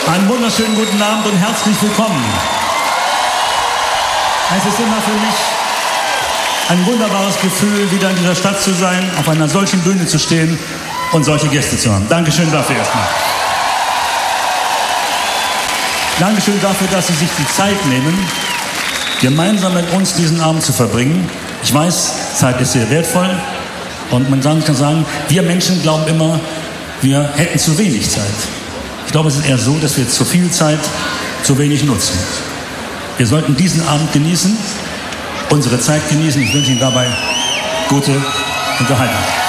Einen wunderschönen guten Abend und herzlich willkommen. Es ist immer für mich ein wunderbares Gefühl, wieder in dieser Stadt zu sein, auf einer solchen Bühne zu stehen und solche Gäste zu haben. Dankeschön dafür erstmal. Dankeschön dafür, dass Sie sich die Zeit nehmen, gemeinsam mit uns diesen Abend zu verbringen. Ich weiß, Zeit ist sehr wertvoll und man kann sagen, wir Menschen glauben immer, wir hätten zu wenig Zeit. Ich glaube, es ist eher so, dass wir zu viel Zeit zu wenig nutzen. Wir sollten diesen Abend genießen, unsere Zeit genießen. Ich wünsche Ihnen dabei gute Unterhaltung.